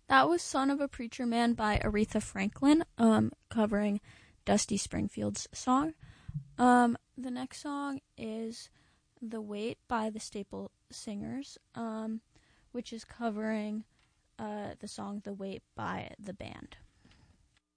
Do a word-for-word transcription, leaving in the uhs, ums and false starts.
That was Son of a Preacher Man by Aretha Franklin, um, covering Dusty Springfield's song. Um, the next song is The Weight by the Staple Singers, um, which is covering uh, the song The Weight by the band.